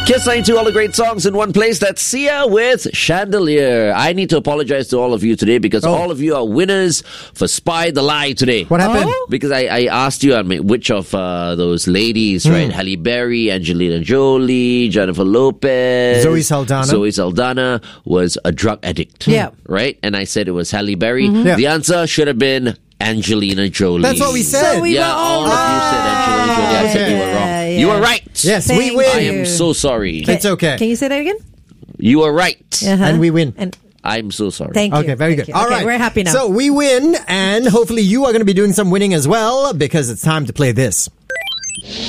Kiss 92, all the great songs in one place. That's Sia with Chandelier. I need to apologize to all of you today because all of you are winners for Spy the Lie today. What happened? Because I asked you which of those ladies, right? Halle Berry, Angelina Jolie, Jennifer Lopez, Zoe Saldana was a drug addict. Yeah. Right? And I said it was Halle Berry. Yeah. The answer should have been Angelina Jolie. That's what we said. So we Yeah, were all of you said Angelina Jolie. I said you were wrong. yeah. You were right. Yes, Thank we win. I am so sorry. It's okay. Can you say that again? You were right. And we win. And I'm so sorry. thank you. Okay, very Thank good. you. All Okay, right. we're happy now. So we win, and hopefully you are going to be doing some winning as well because it's time to play this.